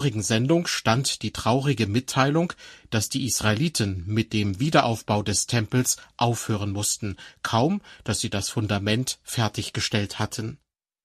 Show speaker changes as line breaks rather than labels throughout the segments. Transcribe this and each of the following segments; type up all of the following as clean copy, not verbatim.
vorigen Sendung stand die traurige Mitteilung, dass die Israeliten mit dem Wiederaufbau des Tempels aufhören mussten, kaum dass sie das Fundament fertiggestellt hatten.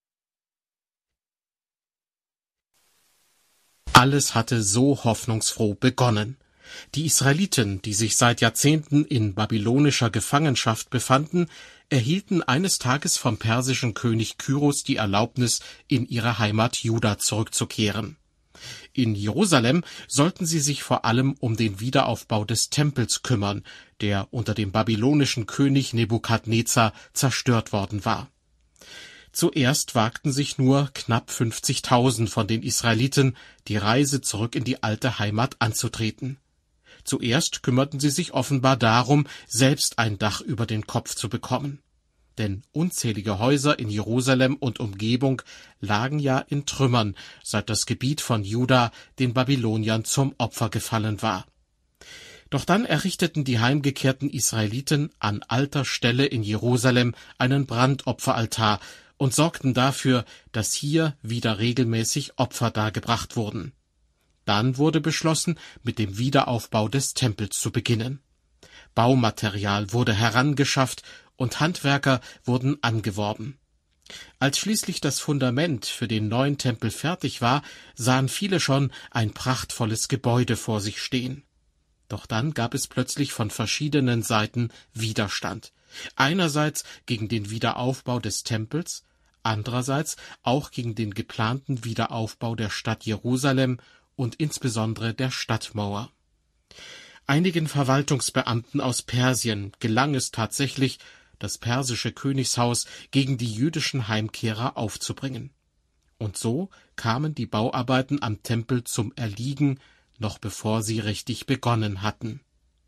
Alles hatte so hoffnungsfroh begonnen. Die Israeliten, die sich seit Jahrzehnten in babylonischer Gefangenschaft befanden, erhielten eines Tages vom persischen König Kyros die Erlaubnis, in ihre Heimat Juda zurückzukehren. In Jerusalem sollten sie sich vor allem um den Wiederaufbau des Tempels kümmern, der unter dem babylonischen König Nebukadnezar zerstört worden war. Zuerst wagten sich nur knapp 50.000 von den Israeliten, die Reise zurück in die alte Heimat anzutreten. Zuerst kümmerten sie sich offenbar darum, selbst ein Dach über den Kopf zu bekommen. Denn unzählige Häuser in Jerusalem und Umgebung lagen ja in Trümmern, seit das Gebiet von Juda den Babyloniern zum Opfer gefallen war. Doch dann errichteten die heimgekehrten Israeliten an alter Stelle in Jerusalem einen Brandopferaltar und sorgten dafür, dass hier wieder regelmäßig Opfer dargebracht wurden. Dann wurde beschlossen, mit dem Wiederaufbau des Tempels zu beginnen. Baumaterial wurde herangeschafft und Handwerker wurden angeworben. Als schließlich das Fundament für den neuen Tempel fertig war, sahen viele schon ein prachtvolles Gebäude vor sich stehen. Doch dann gab es plötzlich von verschiedenen Seiten Widerstand. Einerseits gegen den Wiederaufbau des Tempels, andererseits auch gegen den geplanten Wiederaufbau der Stadt Jerusalem und insbesondere der Stadtmauer. Einigen Verwaltungsbeamten aus Persien gelang es tatsächlich, das persische Königshaus gegen die jüdischen Heimkehrer aufzubringen. Und so kamen die Bauarbeiten am Tempel zum Erliegen, noch bevor sie richtig begonnen hatten.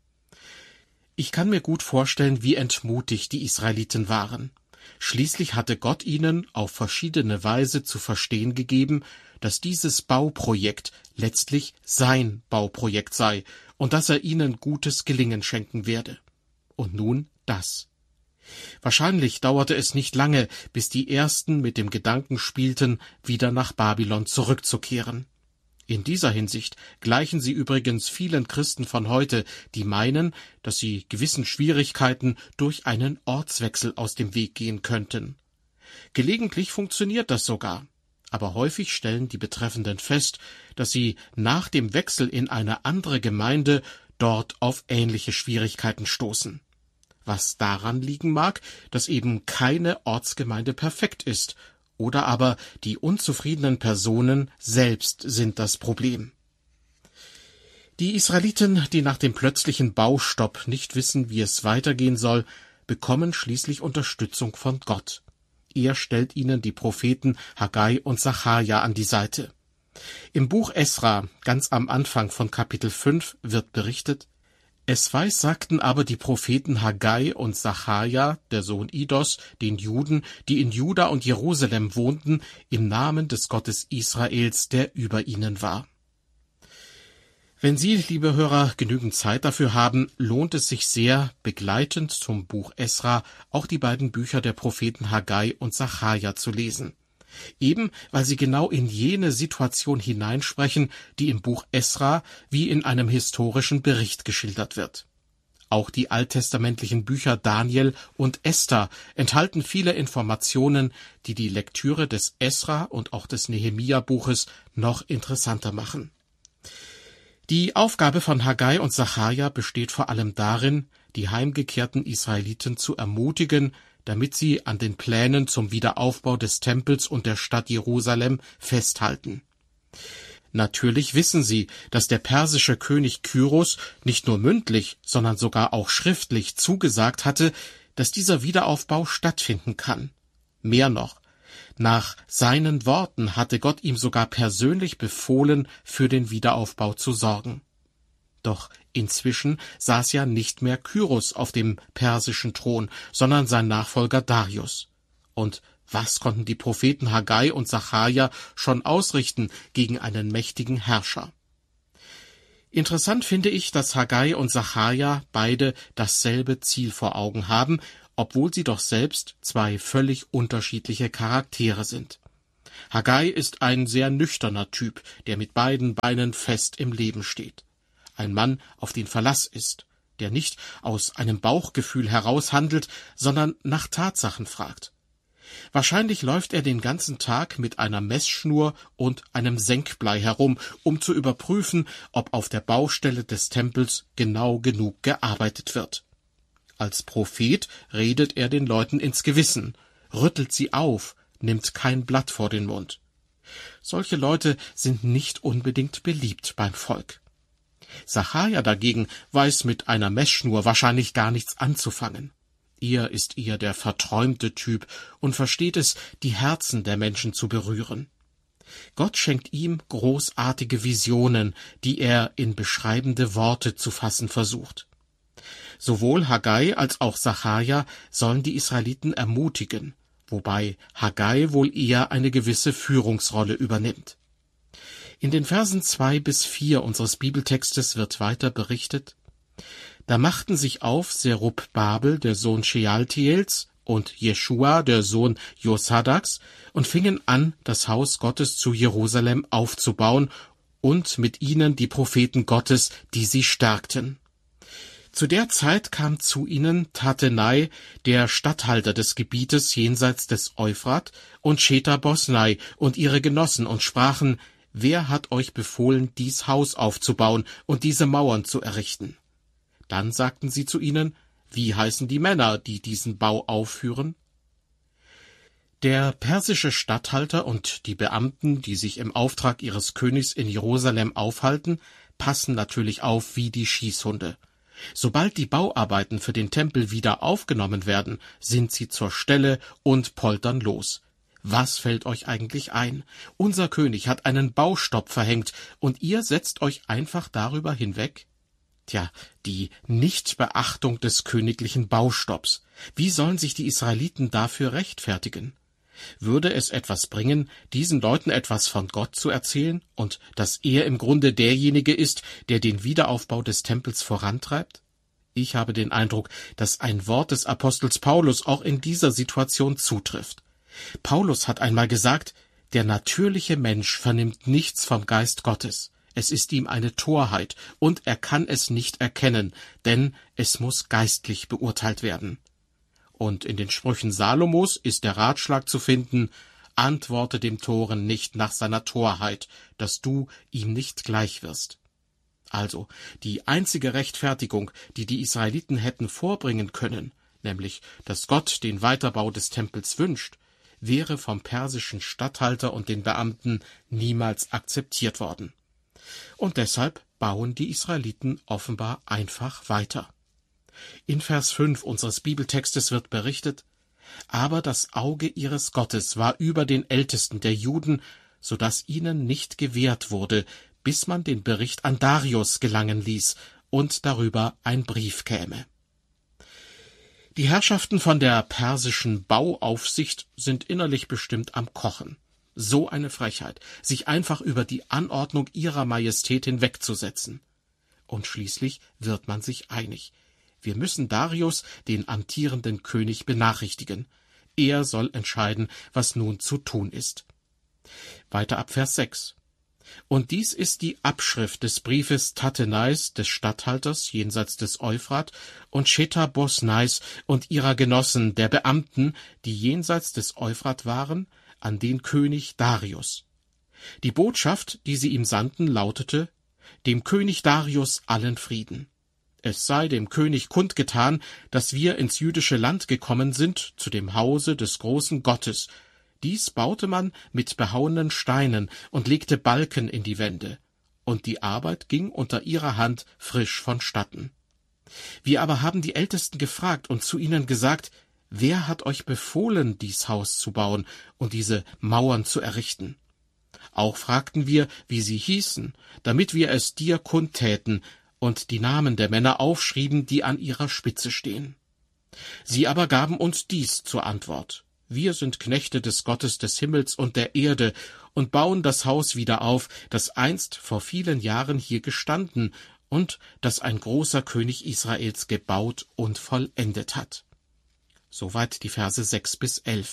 Ich kann mir gut vorstellen, wie entmutigt die Israeliten waren. Schließlich hatte Gott ihnen auf verschiedene Weise zu verstehen gegeben, dass dieses Bauprojekt letztlich sein Bauprojekt sei und dass er ihnen gutes Gelingen schenken werde. Und nun das. Wahrscheinlich dauerte es nicht lange, bis die Ersten mit dem Gedanken spielten, wieder nach Babylon zurückzukehren. In dieser Hinsicht gleichen sie übrigens vielen Christen von heute, die meinen, dass sie gewissen Schwierigkeiten durch einen Ortswechsel aus dem Weg gehen könnten. Gelegentlich funktioniert das sogar, aber häufig stellen die Betreffenden fest, dass sie nach dem Wechsel in eine andere Gemeinde dort auf ähnliche Schwierigkeiten stoßen. Was daran liegen mag, dass eben keine Ortsgemeinde perfekt ist, oder aber die unzufriedenen Personen selbst sind das Problem. Die Israeliten, die nach dem plötzlichen Baustopp nicht wissen, wie es weitergehen soll, bekommen schließlich Unterstützung von Gott. Er stellt ihnen die Propheten Haggai und Sacharja an die Seite. Im Buch Esra, ganz am Anfang von Kapitel 5, wird berichtet: Es weissagten aber die Propheten Haggai und Sacharja, der Sohn Idos, den Juden, die in Juda und Jerusalem wohnten, im Namen des Gottes Israels, der über ihnen war. Wenn Sie, liebe Hörer, genügend Zeit dafür haben, lohnt es sich sehr, begleitend zum Buch Esra auch die beiden Bücher der Propheten Haggai und Sacharja zu lesen. Eben weil sie genau in jene Situation hineinsprechen, die im Buch Esra wie in einem historischen Bericht geschildert wird. Auch die alttestamentlichen Bücher Daniel und Esther enthalten viele Informationen, die die Lektüre des Esra und auch des Nehemia-Buches noch interessanter machen. Die Aufgabe von Haggai und Sacharja besteht vor allem darin, die heimgekehrten Israeliten zu ermutigen, damit sie an den Plänen zum Wiederaufbau des Tempels und der Stadt Jerusalem festhalten. Natürlich wissen sie, dass der persische König Kyros nicht nur mündlich, sondern sogar auch schriftlich zugesagt hatte, dass dieser Wiederaufbau stattfinden kann. Mehr noch, nach seinen Worten hatte Gott ihm sogar persönlich befohlen, für den Wiederaufbau zu sorgen. Doch inzwischen saß ja nicht mehr Kyros auf dem persischen Thron, sondern sein Nachfolger Darius. Und was konnten die Propheten Haggai und Sacharja schon ausrichten gegen einen mächtigen Herrscher? Interessant finde ich, dass Haggai und Sacharja beide dasselbe Ziel vor Augen haben, obwohl sie doch selbst zwei völlig unterschiedliche Charaktere sind. Haggai ist ein sehr nüchterner Typ, der mit beiden Beinen fest im Leben steht. Ein Mann, auf den Verlass ist, der nicht aus einem Bauchgefühl heraus handelt, sondern nach Tatsachen fragt. Wahrscheinlich läuft er den ganzen Tag mit einer Messschnur und einem Senkblei herum, um zu überprüfen, ob auf der Baustelle des Tempels genau genug gearbeitet wird. Als Prophet redet er den Leuten ins Gewissen, rüttelt sie auf, nimmt kein Blatt vor den Mund. Solche Leute sind nicht unbedingt beliebt beim Volk. Sacharja dagegen weiß mit einer Messschnur wahrscheinlich gar nichts anzufangen. Er ist eher der verträumte Typ und versteht es, die Herzen der Menschen zu berühren. Gott schenkt ihm großartige Visionen, die er in beschreibende Worte zu fassen versucht. Sowohl Haggai als auch Sacharja sollen die Israeliten ermutigen, wobei Haggai wohl eher eine gewisse Führungsrolle übernimmt. In den Versen 2-4 unseres Bibeltextes wird weiter berichtet: Da machten sich auf Serubbabel, der Sohn Shealtiels, und Jeschua, der Sohn Josadaks, und fingen an, das Haus Gottes zu Jerusalem aufzubauen, und mit ihnen die Propheten Gottes, die sie stärkten. Zu der Zeit kam zu ihnen Tattenai, der Statthalter des Gebietes jenseits des Euphrat, und Shetha-Bosnai und ihre Genossen, und sprachen: Wer hat euch befohlen, dies Haus aufzubauen und diese Mauern zu errichten? Dann sagten sie zu ihnen: Wie heißen die Männer, die diesen Bau aufführen? Der persische Statthalter und die Beamten, die sich im Auftrag ihres Königs in Jerusalem aufhalten, passen natürlich auf wie die Schießhunde. Sobald die Bauarbeiten für den Tempel wieder aufgenommen werden, sind sie zur Stelle und poltern los. Was fällt euch eigentlich ein? Unser König hat einen Baustopp verhängt, und ihr setzt euch einfach darüber hinweg? Tja, die Nichtbeachtung des königlichen Baustopps. Wie sollen sich die Israeliten dafür rechtfertigen? Würde es etwas bringen, diesen Leuten etwas von Gott zu erzählen und dass er im Grunde derjenige ist, der den Wiederaufbau des Tempels vorantreibt? Ich habe den Eindruck, dass ein Wort des Apostels Paulus auch in dieser Situation zutrifft. Paulus hat einmal gesagt: Der natürliche Mensch vernimmt nichts vom Geist Gottes. Es ist ihm eine Torheit, und er kann es nicht erkennen, denn es muss geistlich beurteilt werden. Und in den Sprüchen Salomos ist der Ratschlag zu finden: Antworte dem Toren nicht nach seiner Torheit, dass du ihm nicht gleich wirst. Also, die einzige Rechtfertigung, die die Israeliten hätten vorbringen können, nämlich, dass Gott den Weiterbau des Tempels wünscht, wäre vom persischen Statthalter und den Beamten niemals akzeptiert worden. Und deshalb bauen die Israeliten offenbar einfach weiter. In Vers 5 unseres Bibeltextes wird berichtet: Aber das Auge ihres Gottes war über den Ältesten der Juden, so dass ihnen nicht gewährt wurde, bis man den Bericht an Darius gelangen ließ und darüber ein Brief käme. Die Herrschaften von der persischen Bauaufsicht sind innerlich bestimmt am Kochen. So eine Frechheit, sich einfach über die Anordnung ihrer Majestät hinwegzusetzen. Und schließlich wird man sich einig: Wir müssen Darius, den amtierenden König, benachrichtigen. Er soll entscheiden, was nun zu tun ist. Weiter ab Vers 6. Und dies ist die Abschrift des Briefes Tattenais, des Statthalters jenseits des Euphrat, und Shetha-Bosnais und ihrer Genossen, der Beamten, die jenseits des Euphrat waren, an den König Darius. Die Botschaft, die sie ihm sandten, lautete: Dem König Darius allen Frieden. Es sei dem König kundgetan, dass wir ins jüdische Land gekommen sind, zu dem Hause des großen Gottes. Dies baute man mit behauenen Steinen und legte Balken in die Wände, und die Arbeit ging unter ihrer Hand frisch vonstatten. Wir aber haben die Ältesten gefragt und zu ihnen gesagt: Wer hat euch befohlen, dies Haus zu bauen und diese Mauern zu errichten? Auch fragten wir, wie sie hießen, damit wir es dir kundtäten und die Namen der Männer aufschrieben, die an ihrer Spitze stehen. Sie aber gaben uns dies zur Antwort: Wir sind Knechte des Gottes des Himmels und der Erde und bauen das Haus wieder auf, das einst vor vielen Jahren hier gestanden und das ein großer König Israels gebaut und vollendet hat. Soweit die Verse 6-11.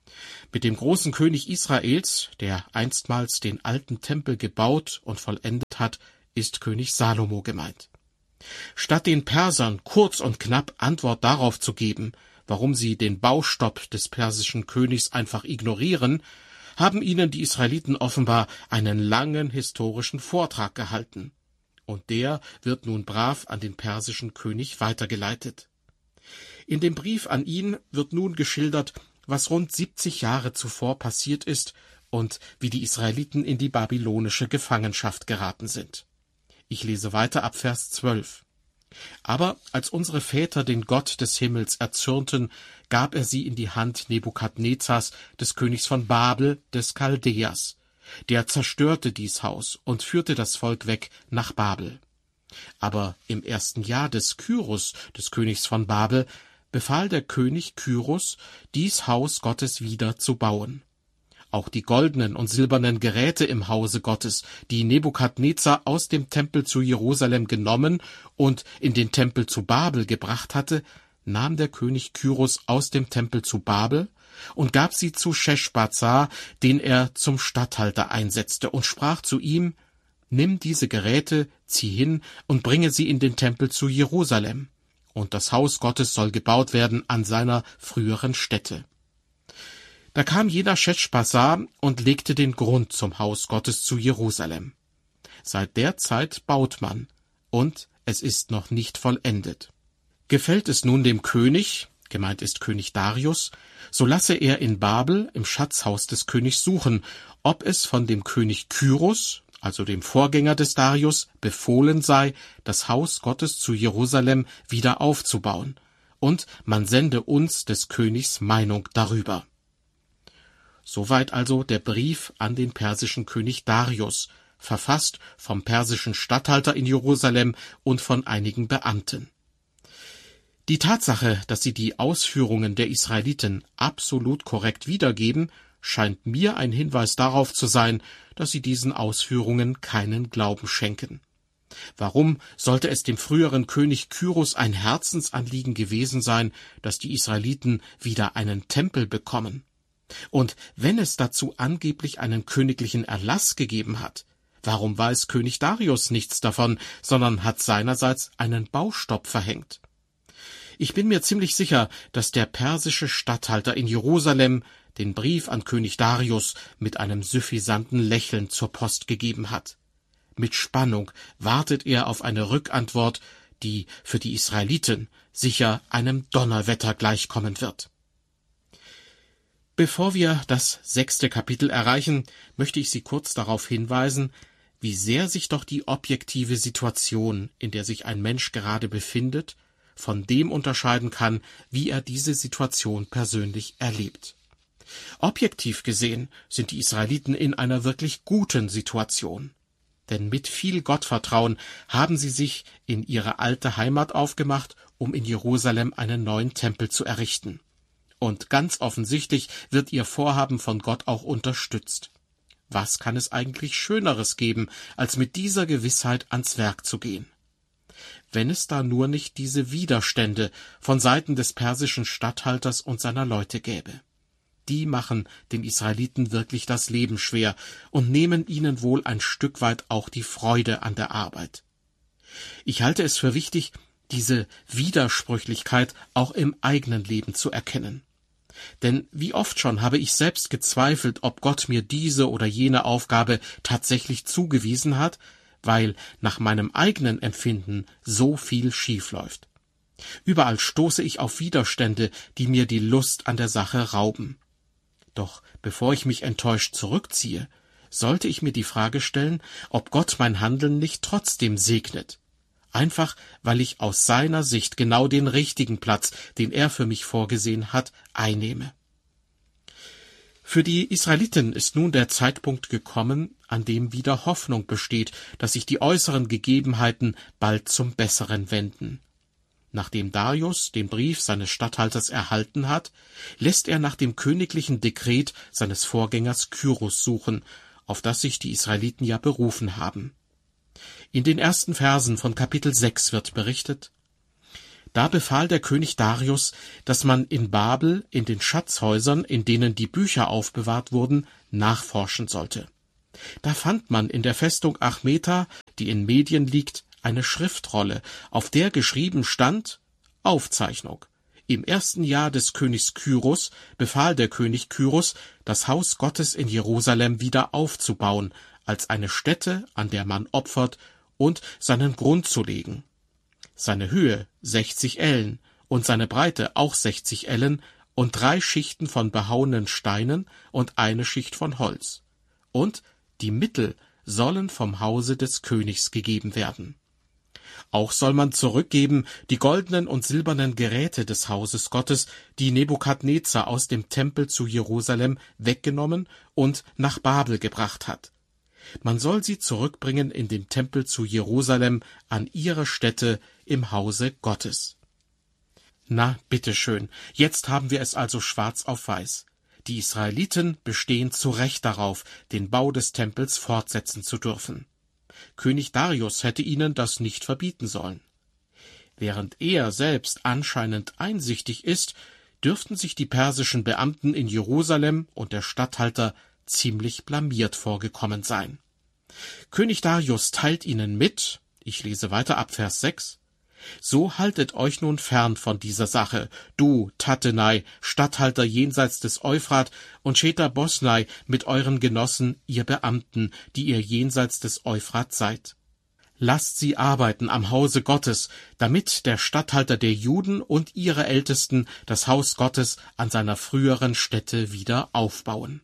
Mit dem großen König Israels, der einstmals den alten Tempel gebaut und vollendet hat, ist König Salomo gemeint. Statt den Persern kurz und knapp Antwort darauf zu geben, warum sie den Baustopp des persischen Königs einfach ignorieren, haben ihnen die Israeliten offenbar einen langen historischen Vortrag gehalten. Und der wird nun brav an den persischen König weitergeleitet. In dem Brief an ihn wird nun geschildert, was rund 70 Jahre zuvor passiert ist und wie die Israeliten in die babylonische Gefangenschaft geraten sind. Ich lese weiter ab Vers 12. Aber als unsere Väter den Gott des Himmels erzürnten, gab er sie in die Hand Nebukadnezars, des Königs von Babel, des Chaldäers. Der zerstörte dies Haus und führte das Volk weg nach Babel. Aber im ersten Jahr des Kyrus, des Königs von Babel, befahl der König Kyrus, dies Haus Gottes wieder zu bauen. Auch die goldenen und silbernen Geräte im Hause Gottes, die Nebukadnezar aus dem Tempel zu Jerusalem genommen und in den Tempel zu Babel gebracht hatte, nahm der König Kyrus aus dem Tempel zu Babel und gab sie zu Scheschbazzar, den er zum Statthalter einsetzte, und sprach zu ihm: Nimm diese Geräte, zieh hin und bringe sie in den Tempel zu Jerusalem, und das Haus Gottes soll gebaut werden an seiner früheren Stätte. Da kam jener Scheschbazzar und legte den Grund zum Haus Gottes zu Jerusalem. Seit der Zeit baut man, und es ist noch nicht vollendet. Gefällt es nun dem König, gemeint ist König Darius, so lasse er in Babel im Schatzhaus des Königs suchen, ob es von dem König Kyrus, also dem Vorgänger des Darius, befohlen sei, das Haus Gottes zu Jerusalem wieder aufzubauen, und man sende uns des Königs Meinung darüber. Soweit also der Brief an den persischen König Darius, verfasst vom persischen Statthalter in Jerusalem und von einigen Beamten. Die Tatsache, dass sie die Ausführungen der Israeliten absolut korrekt wiedergeben, scheint mir ein Hinweis darauf zu sein, dass sie diesen Ausführungen keinen Glauben schenken. Warum sollte es dem früheren König Kyrus ein Herzensanliegen gewesen sein, dass die Israeliten wieder einen Tempel bekommen? Und wenn es dazu angeblich einen königlichen Erlass gegeben hat, warum weiß König Darius nichts davon, sondern hat seinerseits einen Baustopp verhängt? Ich bin mir ziemlich sicher, dass der persische Statthalter in Jerusalem den Brief an König Darius mit einem suffisanten Lächeln zur Post gegeben hat. Mit Spannung wartet er auf eine Rückantwort, die für die Israeliten sicher einem Donnerwetter gleichkommen wird. Bevor wir das 6. Kapitel erreichen, möchte ich Sie kurz darauf hinweisen, wie sehr sich doch die objektive Situation, in der sich ein Mensch gerade befindet, von dem unterscheiden kann, wie er diese Situation persönlich erlebt. Objektiv gesehen sind die Israeliten in einer wirklich guten Situation. Denn mit viel Gottvertrauen haben sie sich in ihre alte Heimat aufgemacht, um in Jerusalem einen neuen Tempel zu errichten. Und ganz offensichtlich wird ihr Vorhaben von Gott auch unterstützt. Was kann es eigentlich Schöneres geben, als mit dieser Gewissheit ans Werk zu gehen? Wenn es da nur nicht diese Widerstände von Seiten des persischen Statthalters und seiner Leute gäbe. Die machen den Israeliten wirklich das Leben schwer und nehmen ihnen wohl ein Stück weit auch die Freude an der Arbeit. Ich halte es für wichtig, diese Widersprüchlichkeit auch im eigenen Leben zu erkennen. Denn wie oft schon habe ich selbst gezweifelt, ob Gott mir diese oder jene Aufgabe tatsächlich zugewiesen hat, weil nach meinem eigenen Empfinden so viel schiefläuft. Überall stoße ich auf Widerstände, die mir die Lust an der Sache rauben. Doch bevor ich mich enttäuscht zurückziehe, sollte ich mir die Frage stellen, ob Gott mein Handeln nicht trotzdem segnet. Einfach, weil ich aus seiner Sicht genau den richtigen Platz, den er für mich vorgesehen hat, einnehme. Für die Israeliten ist nun der Zeitpunkt gekommen, an dem wieder Hoffnung besteht, dass sich die äußeren Gegebenheiten bald zum Besseren wenden. Nachdem Darius den Brief seines Statthalters erhalten hat, lässt er nach dem königlichen Dekret seines Vorgängers Kyrus suchen, auf das sich die Israeliten ja berufen haben. In den ersten Versen von Kapitel 6 wird berichtet: Da befahl der König Darius, dass man in Babel in den Schatzhäusern, in denen die Bücher aufbewahrt wurden, nachforschen sollte. Da fand man in der Festung Achmeta, die in Medien liegt, eine Schriftrolle, auf der geschrieben stand: Aufzeichnung. Im 1. Jahr des Königs Kyrus befahl der König Kyrus, das Haus Gottes in Jerusalem wieder aufzubauen, als eine Stätte, an der man opfert, und seinen Grund zu legen. Seine Höhe 60 Ellen und seine Breite auch 60 Ellen und 3 Schichten von behauenen Steinen und eine Schicht von Holz. Und die Mittel sollen vom Hause des Königs gegeben werden. Auch soll man zurückgeben die goldenen und silbernen Geräte des Hauses Gottes, die Nebukadnezar aus dem Tempel zu Jerusalem weggenommen und nach Babel gebracht hat. Man soll sie zurückbringen in den Tempel zu Jerusalem an ihre Stätte im Hause Gottes. Na, bitteschön, jetzt haben wir es also schwarz auf weiß. Die Israeliten bestehen zu Recht darauf, den Bau des Tempels fortsetzen zu dürfen. König Darius hätte ihnen das nicht verbieten sollen. Während er selbst anscheinend einsichtig ist, dürften sich die persischen Beamten in Jerusalem und der Statthalter ziemlich blamiert vorgekommen sein. König Darius teilt ihnen mit, ich lese weiter ab Vers 6, »So haltet euch nun fern von dieser Sache, du, Tattenai, Statthalter jenseits des Euphrat, und Shether Bosnai mit euren Genossen, ihr Beamten, die ihr jenseits des Euphrat seid. Lasst sie arbeiten am Hause Gottes, damit der Statthalter der Juden und ihre Ältesten das Haus Gottes an seiner früheren Stätte wieder aufbauen.«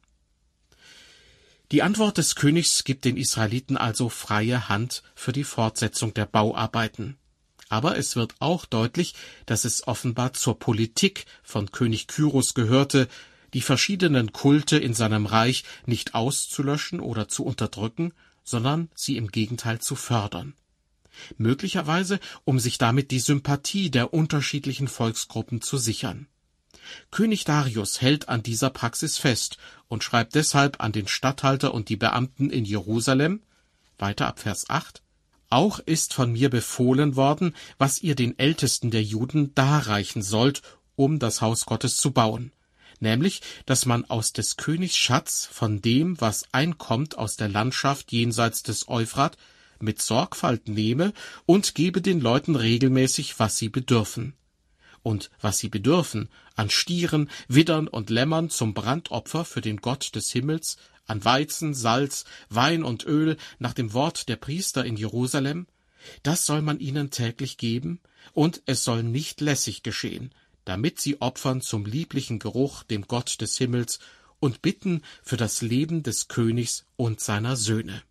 Die Antwort des Königs gibt den Israeliten also freie Hand für die Fortsetzung der Bauarbeiten. Aber es wird auch deutlich, dass es offenbar zur Politik von König Kyrus gehörte, die verschiedenen Kulte in seinem Reich nicht auszulöschen oder zu unterdrücken, sondern sie im Gegenteil zu fördern. Möglicherweise, um sich damit die Sympathie der unterschiedlichen Volksgruppen zu sichern. König Darius hält an dieser Praxis fest und schreibt deshalb an den Statthalter und die Beamten in Jerusalem, weiter ab Vers 8, »Auch ist von mir befohlen worden, was ihr den Ältesten der Juden darreichen sollt, um das Haus Gottes zu bauen, nämlich, dass man aus des Königs Schatz von dem, was einkommt aus der Landschaft jenseits des Euphrat, mit Sorgfalt nehme und gebe den Leuten regelmäßig, was sie bedürfen. Und was sie bedürfen, an Stieren, Widdern und Lämmern zum Brandopfer für den Gott des Himmels, an Weizen, Salz, Wein und Öl nach dem Wort der Priester in Jerusalem, das soll man ihnen täglich geben, und es soll nicht lässig geschehen, damit sie opfern zum lieblichen Geruch dem Gott des Himmels und bitten für das Leben des Königs und seiner Söhne.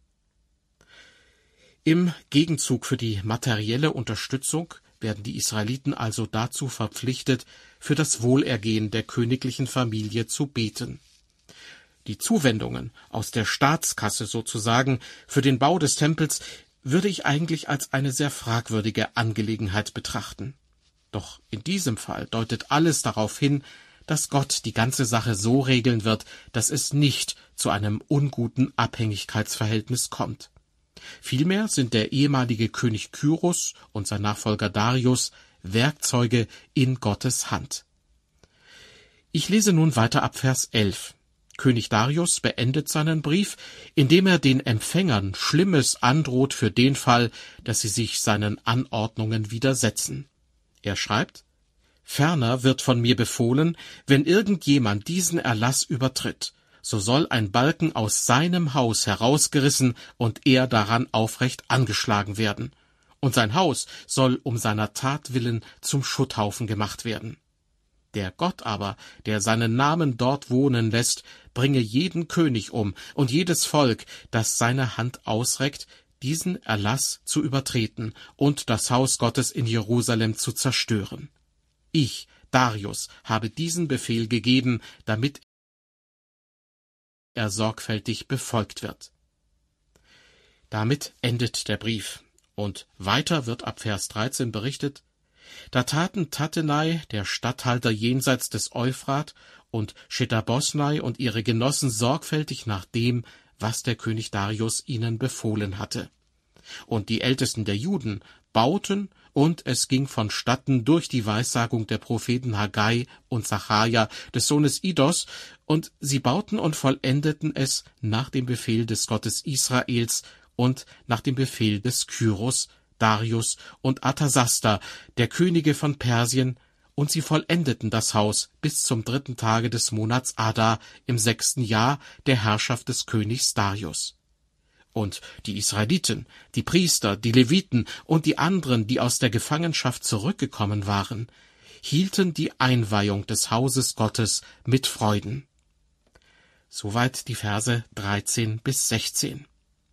Im Gegenzug für die materielle Unterstützung werden die Israeliten also dazu verpflichtet, für das Wohlergehen der königlichen Familie zu beten. Die Zuwendungen aus der Staatskasse sozusagen für den Bau des Tempels würde ich eigentlich als eine sehr fragwürdige Angelegenheit betrachten. Doch in diesem Fall deutet alles darauf hin, dass Gott die ganze Sache so regeln wird, dass es nicht zu einem unguten Abhängigkeitsverhältnis kommt. Vielmehr sind der ehemalige König Kyrus und sein Nachfolger Darius Werkzeuge in Gottes Hand. Ich lese nun weiter ab Vers 11. König Darius beendet seinen Brief, indem er den Empfängern Schlimmes androht für den Fall, dass sie sich seinen Anordnungen widersetzen. Er schreibt: »Ferner wird von mir befohlen, wenn irgendjemand diesen Erlass übertritt, so soll ein Balken aus seinem Haus herausgerissen und er daran aufrecht angeschlagen werden, und sein Haus soll um seiner Tat willen zum Schutthaufen gemacht werden. Der Gott aber, der seinen Namen dort wohnen lässt, bringe jeden König um und jedes Volk, das seine Hand ausreckt, diesen Erlass zu übertreten und das Haus Gottes in Jerusalem zu zerstören. Ich, Darius, habe diesen Befehl gegeben, damit er sorgfältig befolgt wird.« Damit endet der Brief, und weiter wird ab Vers 13 berichtet: »Da taten Tattenai, der Statthalter jenseits des Euphrat, und Shether Bosnai und ihre Genossen sorgfältig nach dem, was der König Darius ihnen befohlen hatte. Und die Ältesten der Juden bauten, und es ging vonstatten durch die Weissagung der Propheten Haggai und Sacharja, des Sohnes Iddos, und sie bauten und vollendeten es nach dem Befehl des Gottes Israels und nach dem Befehl des Kyros, Darius und Arthasasta, der Könige von Persien, und sie vollendeten das Haus bis zum 3. Tage des Monats Adar im 6. Jahr der Herrschaft des Königs Darius. Und die Israeliten, die Priester, die Leviten und die anderen, die aus der Gefangenschaft zurückgekommen waren, hielten die Einweihung des Hauses Gottes mit Freuden. Soweit die Verse 13 bis 16.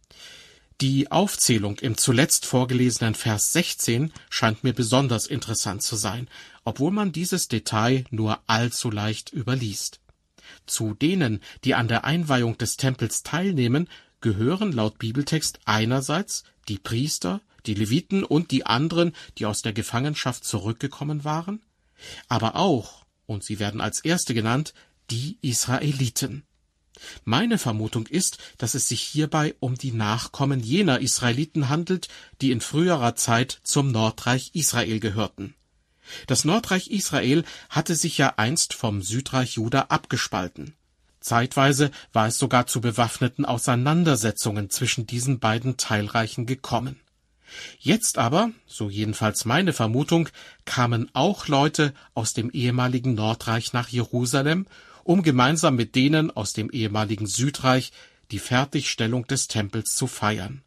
Die Aufzählung im zuletzt vorgelesenen Vers 16 scheint mir besonders interessant zu sein, obwohl man dieses Detail nur allzu leicht überliest. Zu denen, die an der Einweihung des Tempels teilnehmen, gehören laut Bibeltext einerseits die Priester, die Leviten und die anderen, die aus der Gefangenschaft zurückgekommen waren, aber auch, und sie werden als erste genannt, die Israeliten. Meine Vermutung ist, dass es sich hierbei um die Nachkommen jener Israeliten handelt, die in früherer Zeit zum Nordreich Israel gehörten. Das Nordreich Israel hatte sich ja einst vom Südreich Juda abgespalten. Zeitweise war es sogar zu bewaffneten Auseinandersetzungen zwischen diesen beiden Teilreichen gekommen. Jetzt aber, so jedenfalls meine Vermutung, kamen auch Leute aus dem ehemaligen Nordreich nach Jerusalem, um gemeinsam mit denen aus dem ehemaligen Südreich die Fertigstellung des Tempels zu feiern.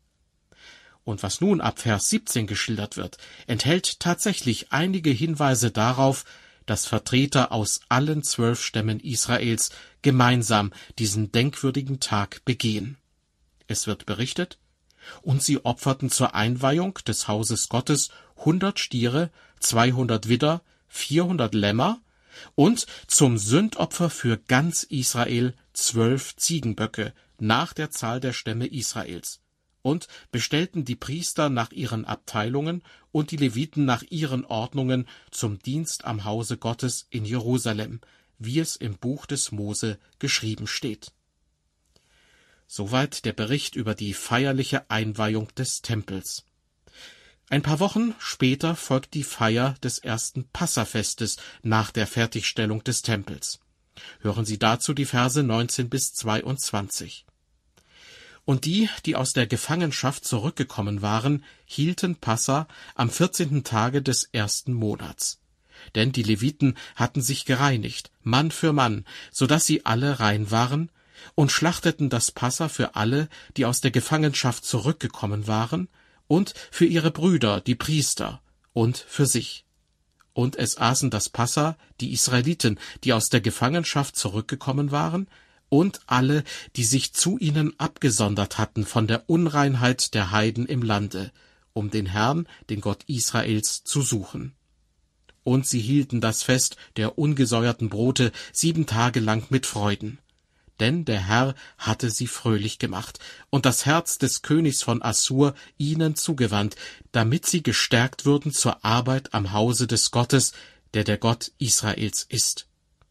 Und was nun ab Vers 17 geschildert wird, enthält tatsächlich einige Hinweise darauf, dass Vertreter aus allen 12 Stämmen Israels gemeinsam diesen denkwürdigen Tag begehen. Es wird berichtet: Und sie opferten zur Einweihung des Hauses Gottes 100 Stiere, 200 Widder, 400 Lämmer und zum Sündopfer für ganz Israel 12 Ziegenböcke nach der Zahl der Stämme Israels, und bestellten die Priester nach ihren Abteilungen und die Leviten nach ihren Ordnungen zum Dienst am Hause Gottes in Jerusalem, wie es im Buch des Mose geschrieben steht. Soweit der Bericht über die feierliche Einweihung des Tempels. Ein paar Wochen später folgt die Feier des ersten Passafestes nach der Fertigstellung des Tempels. Hören Sie dazu die Verse 19 bis 22. Und die, die aus der Gefangenschaft zurückgekommen waren, hielten Passa am 14. Tage des ersten Monats. Denn die Leviten hatten sich gereinigt, Mann für Mann, so dass sie alle rein waren, und schlachteten das Passa für alle, die aus der Gefangenschaft zurückgekommen waren, und für ihre Brüder, die Priester, und für sich. Und es aßen das Passa die Israeliten, die aus der Gefangenschaft zurückgekommen waren, und alle, die sich zu ihnen abgesondert hatten von der Unreinheit der Heiden im Lande, um den Herrn, den Gott Israels, zu suchen. Und sie hielten das Fest der ungesäuerten Brote 7 Tage lang mit Freuden. Denn der Herr hatte sie fröhlich gemacht und das Herz des Königs von Assur ihnen zugewandt, damit sie gestärkt würden zur Arbeit am Hause des Gottes, der Gott Israels ist.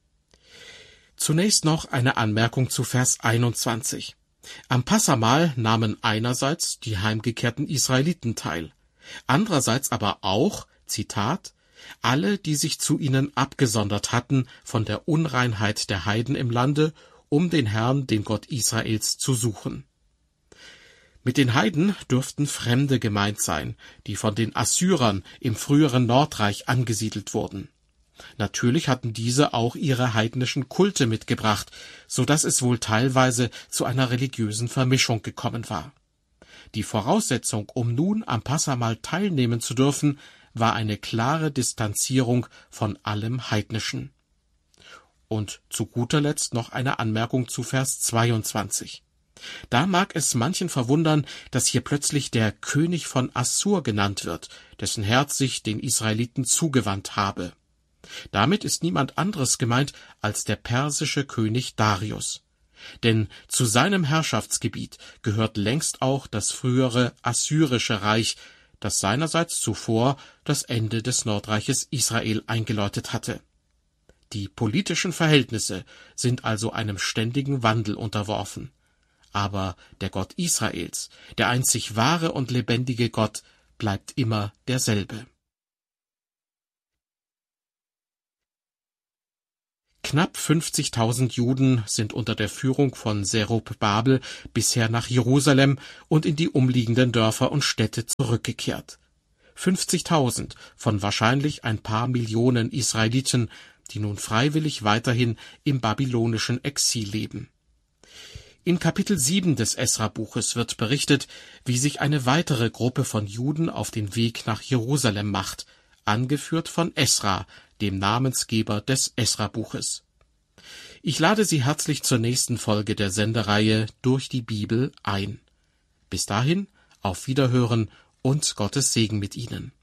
Zunächst noch eine Anmerkung zu Vers 21. Am Passamahl nahmen einerseits die heimgekehrten Israeliten teil, andererseits aber auch, Zitat, alle, die sich zu ihnen abgesondert hatten von der Unreinheit der Heiden im Lande, um den Herrn, den Gott Israels, zu suchen. Mit den Heiden dürften Fremde gemeint sein, die von den Assyrern im früheren Nordreich angesiedelt wurden. Natürlich hatten diese auch ihre heidnischen Kulte mitgebracht, so dass es wohl teilweise zu einer religiösen Vermischung gekommen war. Die Voraussetzung, um nun am Passamahl teilnehmen zu dürfen, war eine klare Distanzierung von allem Heidnischen. Und zu guter Letzt noch eine Anmerkung zu Vers 22. Da mag es manchen verwundern, dass hier plötzlich der König von Assur genannt wird, dessen Herz sich den Israeliten zugewandt habe. Damit ist niemand anderes gemeint als der persische König Darius. Denn zu seinem Herrschaftsgebiet gehört längst auch das frühere assyrische Reich, das seinerseits zuvor das Ende des Nordreiches Israel eingeläutet hatte. Die politischen Verhältnisse sind also einem ständigen Wandel unterworfen. Aber der Gott Israels, der einzig wahre und lebendige Gott, bleibt immer derselbe. Knapp 50.000 Juden sind unter der Führung von Zerubabel bisher nach Jerusalem und in die umliegenden Dörfer und Städte zurückgekehrt. 50.000 von wahrscheinlich ein paar Millionen Israeliten, die nun freiwillig weiterhin im babylonischen Exil leben. In Kapitel 7 des Esra-Buches wird berichtet, wie sich eine weitere Gruppe von Juden auf den Weg nach Jerusalem macht, angeführt von Esra, dem Namensgeber des Esra-Buches. Ich lade Sie herzlich zur nächsten Folge der Sendereihe Durch die Bibel ein. Bis dahin, auf Wiederhören und Gottes Segen mit Ihnen.